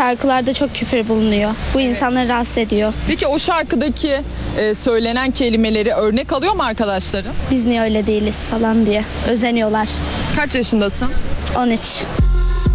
Şarkılarda çok küfür bulunuyor. Bu insanları rahatsız ediyor. Peki o şarkıdaki söylenen kelimeleri örnek alıyor mu arkadaşların? Biz niye öyle değiliz falan diye özeniyorlar. Kaç yaşındasın? 13.